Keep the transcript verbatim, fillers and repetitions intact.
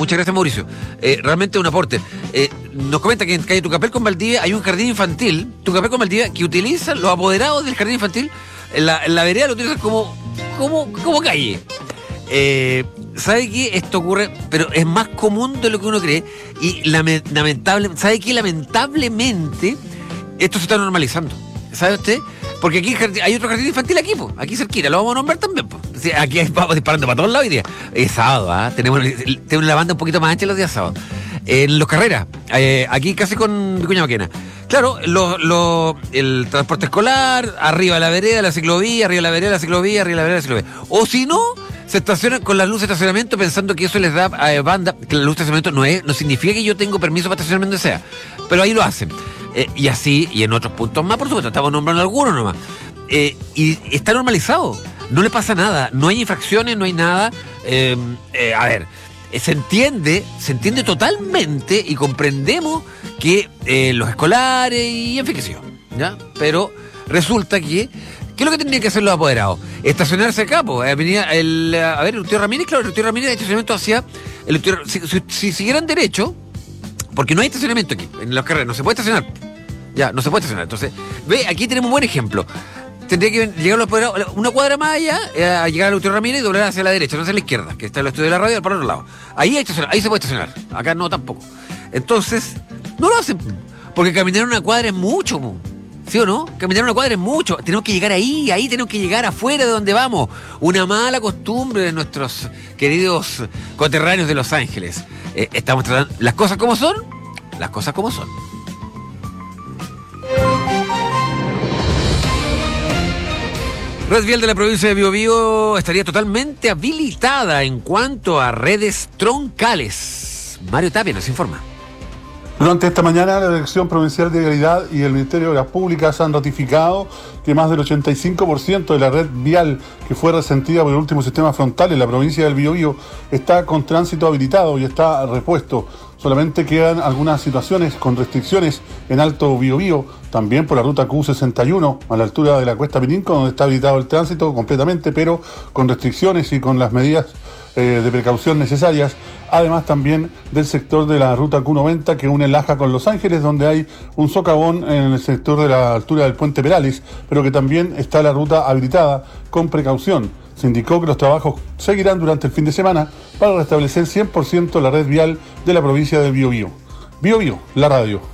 muchas gracias, Mauricio. Eh, realmente un aporte. Eh, nos comenta que en calle Tucapel con Valdivia hay un jardín infantil, Tucapel con Valdivia, que utilizan los apoderados del jardín infantil, en la, en la vereda lo utilizan como, como, como calle. Eh, ¿Sabe qué? Esto ocurre, pero es más común de lo que uno cree. Y lame, lamentable, ¿sabe qué? Lamentablemente, esto se está normalizando. ¿Sabe usted? Porque aquí hay otro jardín infantil aquí, pues, aquí cerquita, lo vamos a nombrar también, pues. Sí, aquí vamos disparando para todos lados hoy día. Es sábado, ¿ah? ¿eh? Tenemos, tenemos la banda un poquito más ancha los días sábados. En los carreras, eh, aquí casi con Vicuña Maquena. Claro, lo, lo, el transporte escolar, arriba de la vereda, la ciclovía, arriba de la vereda, la ciclovía, arriba de la vereda, la ciclovía. O si no, se estacionan con las luces de estacionamiento pensando que eso les da eh, banda, que la luz de estacionamiento no es, no significa que yo tengo permiso para estacionarme donde sea. Pero ahí lo hacen. Eh, y así, y en otros puntos más, por supuesto, estamos nombrando algunos nomás. Eh, y está normalizado. No le pasa nada, no hay infracciones, no hay nada. Eh, eh, a ver, eh, se entiende, se entiende totalmente y comprendemos que eh, los escolares y en fin, qué sé yo, ¿ya? Pero resulta que, ¿qué es lo que tendrían que hacer los apoderados? Estacionarse acá, pues, avenida, el, a ver, el tío Ramírez, claro, el tío Ramírez de estacionamiento hacia, el tío, si, si, si siguieran derecho, porque no hay estacionamiento aquí, en los carreras, no se puede estacionar, ya, no se puede estacionar, entonces, ve, aquí tenemos un buen ejemplo. Tendría que llegar los apoderados, una cuadra más allá, eh, a llegar al Lutero Ramírez y doblar hacia la derecha, no hacia la izquierda, que está el estudio de la radio, para el otro lado. Ahí, hay ahí se puede estacionar, acá no tampoco. Entonces, no lo hacen, porque caminar una cuadra es mucho, ¿sí o no? Caminar una cuadra es mucho, tenemos que llegar ahí, ahí tenemos que llegar afuera de donde vamos. Una mala costumbre de nuestros queridos coterráneos de Los Ángeles. Eh, estamos tratando las cosas como son, las cosas como son. Red vial de la provincia de Biobío estaría totalmente habilitada en cuanto a redes troncales. Mario Tapia nos informa. Durante esta mañana, la Dirección Provincial de Vialidad y el Ministerio de Obras Públicas han ratificado que más del ochenta y cinco por ciento de la red vial que fue resentida por el último sistema frontal en la provincia del Biobío está con tránsito habilitado y está repuesto. Solamente quedan algunas situaciones con restricciones en Alto Biobío, también por la ruta Q sesenta y uno, a la altura de la Cuesta Pirinco, donde está habilitado el tránsito completamente, pero con restricciones y con las medidas eh, de precaución necesarias. Además también del sector de la ruta Q noventa que une Laja con Los Ángeles, donde hay un socavón en el sector de la altura del Puente Perales, pero que también está la ruta habilitada con precaución. Se indicó que los trabajos seguirán durante el fin de semana para restablecer cien por ciento la red vial de la provincia de Biobío. Biobío, la radio.